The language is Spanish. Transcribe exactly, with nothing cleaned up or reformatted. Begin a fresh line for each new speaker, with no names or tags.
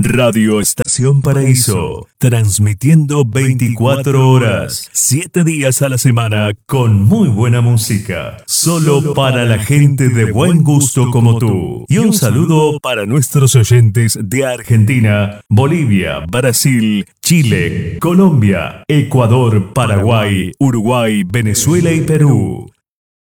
Radio Estación Paraíso, transmitiendo veinticuatro horas, siete días a la semana con muy buena música, solo para la gente de buen gusto como tú. Y un saludo para nuestros oyentes de Argentina, Bolivia, Brasil, Chile, Colombia, Ecuador, Paraguay, Uruguay, Venezuela y Perú.